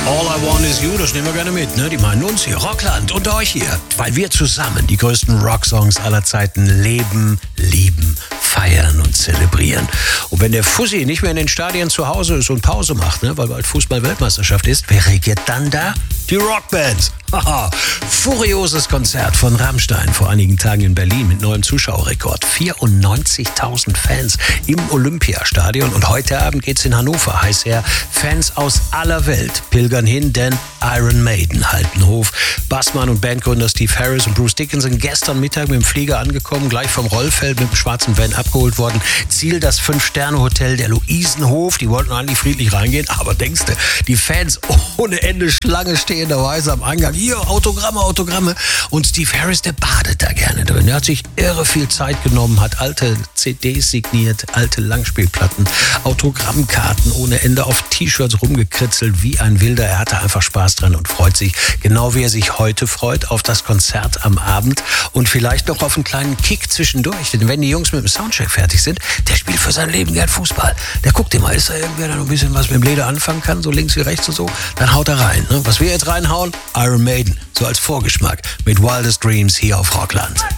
All I Want Is You, das nehmen wir gerne mit, ne? Die meinen uns hier, Rockland und euch hier, weil wir zusammen die größten Rocksongs aller Zeiten leben, lieben, feiern und zelebrieren. Und wenn der Fussi nicht mehr in den Stadien zu Hause ist und Pause macht, ne, weil bald Fußball-Weltmeisterschaft ist, wer regiert dann da? Die Rockbands. Haha, furioses Konzert von Rammstein vor einigen Tagen in Berlin mit neuem Zuschauerrekord. 94.000 Fans im Olympiastadion. Und heute Abend geht's in Hannover. Heißt ja, Fans aus aller Welt pilgern hin, denn Iron Maiden halten Hof. Bassmann und Bandgründer Steve Harris und Bruce Dickinson gestern Mittag mit dem Flieger angekommen, gleich vom Rollfeld mit dem schwarzen Van abgeholt worden. Ziel das 5-Sterne-Hotel der Luisenhof. Die wollten eigentlich friedlich reingehen, aber denkste, die Fans ohne Ende Schlange stehenderweise am Eingang. Hier, Autogramme. Und Steve Harris, der badet da gerne drin. Er hat sich irre viel Zeit genommen, hat alte CDs signiert, alte Langspielplatten, Autogrammkarten ohne Ende auf T-Shirts rumgekritzelt wie ein Wilder. Er hatte einfach Spaß dran und freut sich, genau wie er sich heute freut, auf das Konzert am Abend und vielleicht noch auf einen kleinen Kick zwischendurch. Denn wenn die Jungs mit dem Soundcheck fertig sind, der spielt für sein Leben gern Fußball. Der guckt immer, ist da irgendwer, der noch ein bisschen was mit dem Leder anfangen kann, so links wie rechts und so, dann haut er rein. Ne? Was wir jetzt reinhauen, Iron Maiden, so als Vorgeschmack mit Wildest Dreams hier auf Rockland.